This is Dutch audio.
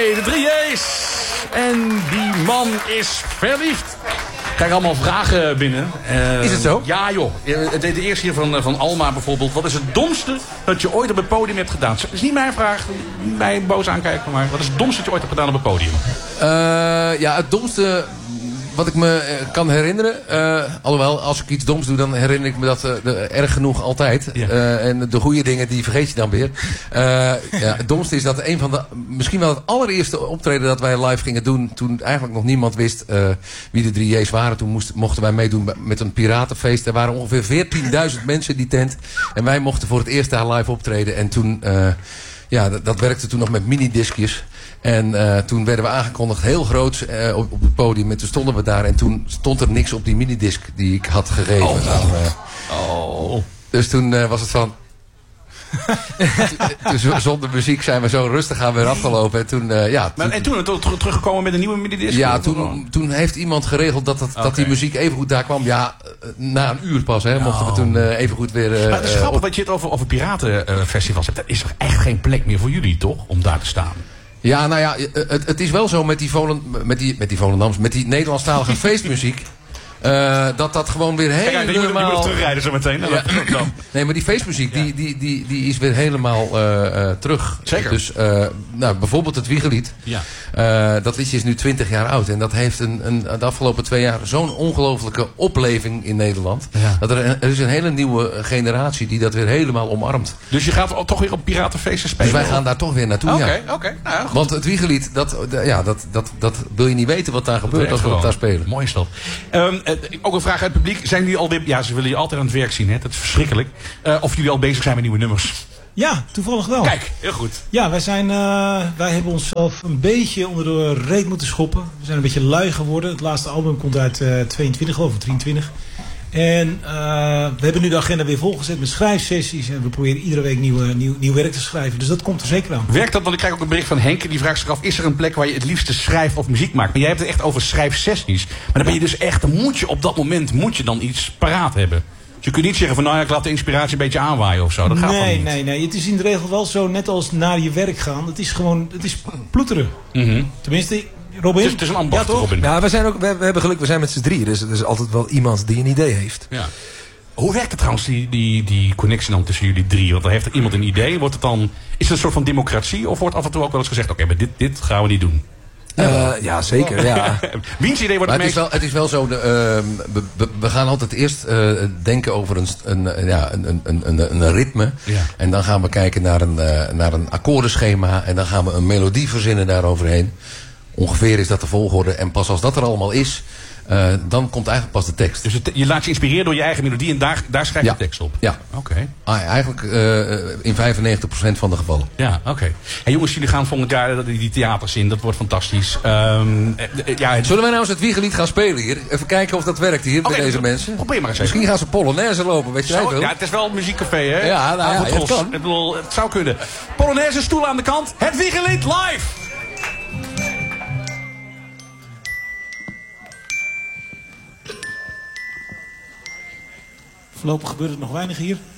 de 3J's. En die man is verliefd. Ik krijg allemaal vragen binnen. Is het zo? Ja, joh. De eerste hier van Alma bijvoorbeeld. Wat is het domste dat je ooit op het podium hebt gedaan? Dat is niet mijn vraag. Niet mij boos aankijken. Maar wat is het domste dat je ooit hebt gedaan op het podium? Ja, het domste wat ik me kan herinneren. Alhoewel, als ik iets doms doe, dan herinner ik me dat erg genoeg altijd. Ja. En de goede dingen, die vergeet je dan weer. Ja, het domste is dat een van de, misschien wel het allereerste optreden dat wij live gingen doen, toen eigenlijk nog niemand wist wie de 3J's waren. Toen mochten wij meedoen met een piratenfeest. Er waren ongeveer 14.000 mensen in die tent. En wij mochten voor het eerst daar live optreden. En toen, ja, dat werkte toen nog met minidiscjes. En toen werden we aangekondigd heel groot op het podium. En toen stonden we daar. En toen stond er niks op die minidisc die ik had gegeven. Dus toen was het van... Dus zonder muziek zijn we zo rustig aan weer afgelopen. En toen, En toen teruggekomen met een nieuwe minidisc? Ja, toen heeft iemand geregeld dat die muziek evengoed daar kwam. Ja, na een uur pas mochten we toen evengoed weer... maar het is grappig dat je het over piratenfestivals hebt. Er is toch echt geen plek meer voor jullie, toch? Om daar te staan. Ja, nou ja, het is wel zo met die Nederlandstalige feestmuziek. Dat gewoon weer helemaal... Kijk, je moet terugrijden zo meteen. Ja. Nee, maar die feestmuziek, die is weer helemaal terug. Zeker. Dus bijvoorbeeld het Wiegelied. Ja. Dat liedje is nu 20 jaar oud. En dat heeft de afgelopen 2 jaar zo'n ongelofelijke opleving in Nederland. Ja. Dat er is een hele nieuwe generatie die dat weer helemaal omarmt. Dus je gaat toch weer op piratenfeesten spelen? Dus wij gaan daar toch weer naartoe, Oké. Nou, want het Wiegelied, dat wil je niet weten wat daar gebeurt als we het daar spelen. Mooi is dat. Ook een vraag uit het publiek. Zijn jullie alweer... Ja, ze willen je altijd aan het werk zien, hè? Dat is verschrikkelijk. Of jullie al bezig zijn met nieuwe nummers? Ja, toevallig wel. Kijk, heel goed. Ja, wij hebben onszelf een beetje onder de reet moeten schoppen. We zijn een beetje lui geworden. Het laatste album komt uit 22, geloof ik, 23. En we hebben nu de agenda weer volgezet met schrijfsessies. En we proberen iedere week nieuw werk te schrijven. Dus dat komt er zeker aan. Werkt dat? Want ik krijg ook een bericht van Henk. Die vraagt zich af, is er een plek waar je het liefste schrijft of muziek maakt? Maar jij hebt het echt over schrijfsessies. Maar dan ben je dus echt, dan moet je op dat moment dan iets paraat hebben. Dus je kunt niet zeggen van, nou ja, ik laat de inspiratie een beetje aanwaaien of zo. Dat gaat niet. Nee. Het is in de regel wel zo, net als naar je werk gaan. Het is ploeteren. Mm-hmm. Tenminste... Robin? Het is een ambacht, ja, Robin. Ja, we hebben geluk, we zijn met z'n drieën. Dus er is altijd wel iemand die een idee heeft. Ja. Hoe werkt het trouwens, die connectie dan tussen jullie drie? Want dan heeft er iemand een idee. Wordt het dan, is het een soort van democratie? Of wordt af en toe ook wel eens gezegd, oké, maar dit gaan we niet doen? Ja, zeker. Ja. Wiens idee wordt het is wel zo, we gaan altijd eerst denken over een ritme. Ja. En dan gaan we kijken naar een akkoordenschema. En dan gaan we een melodie verzinnen daaroverheen. Ongeveer is dat de volgorde. En pas als dat er allemaal is, dan komt eigenlijk pas de tekst. Dus je laat je inspireren door je eigen melodie en daar schrijf je de tekst op? Ja. Oké. Eigenlijk in 95% van de gevallen. Ja, oké. En jongens, jullie gaan volgend jaar die theaters in. Dat wordt fantastisch. Zullen wij nou eens het Wiegelied gaan spelen hier? Even kijken of dat werkt hier bij deze mensen. Probeer maar eens even. Misschien gaan ze Polonaise lopen, weet je wel? Ja, het is wel een muziekcafé, hè? Ja, het kan. Ik bedoel, het zou kunnen. Polonaise, stoel aan de kant. Het Wiegelied live! Voorlopig gebeurt er nog weinig hier.